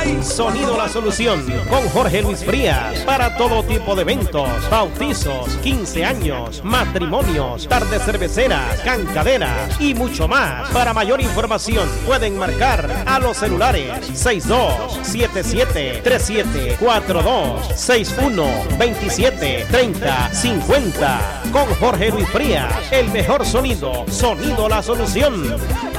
Sonido La Solución con Jorge Luis Frías para todo tipo de eventos, bautizos, 15 años, matrimonios, tardes cerveceras, cancaderas y mucho más. Para mayor información pueden marcar a los celulares 62773742 61273050 con Jorge Luis Frías, el mejor sonido, Sonido La Solución.